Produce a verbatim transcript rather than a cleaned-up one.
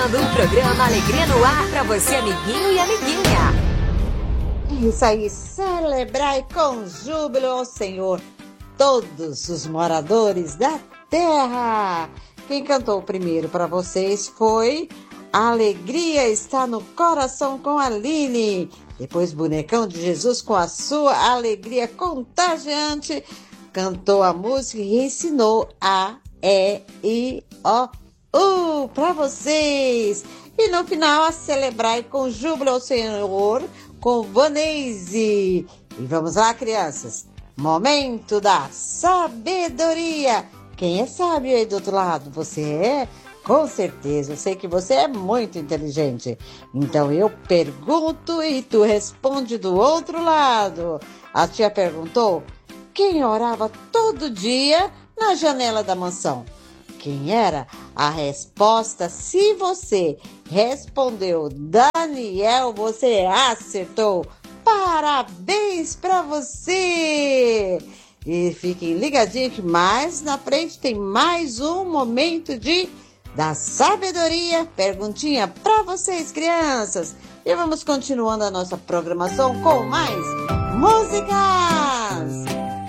começando o programa Alegria no Ar para você, amiguinho e amiguinha. Isso aí, celebrai com júbilo ao Senhor todos os moradores da terra. Quem cantou primeiro para vocês foi A Alegria Está no Coração com a Aline. Depois Bonecão de Jesus com a sua alegria contagiante cantou a música e ensinou A, E, I, O, U para vocês. E no final, a celebrai com júbilo ao Senhor com Vanese. E vamos lá, crianças. Momento da sabedoria. Quem é sábio aí do outro lado? Você é? Com certeza, eu sei que você é muito inteligente. Então eu pergunto e tu responde do outro lado. A tia perguntou: quem orava todo dia na janela da mansão? Quem era? A resposta, se você respondeu Daniel, você acertou. Parabéns para você! E fiquem ligadinhos que mais na frente tem mais um momento de da sabedoria. Perguntinha para vocês, crianças. E vamos continuando a nossa programação com mais músicas.